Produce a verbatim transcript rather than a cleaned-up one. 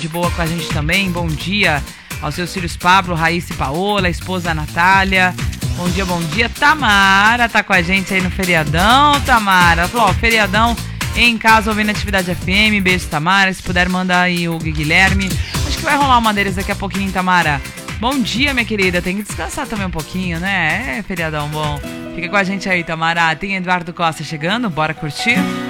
de boa com a gente também. Bom dia aos seus filhos Pablo, Raíssa e Paola, a esposa Natália. Bom dia, bom dia. Tamara tá com a gente aí no feriadão, Tamara. Ela falou, ó, feriadão em casa ouvindo Atividade F M. Beijo, Tamara. Se puder, manda aí o Guilherme. Acho que vai rolar uma deles daqui a pouquinho, Tamara. Bom dia, minha querida. Tem que descansar também um pouquinho, né? É, feriadão bom. Fica com a gente aí, Tamara. Tem Eduardo Costa chegando. Bora curtir?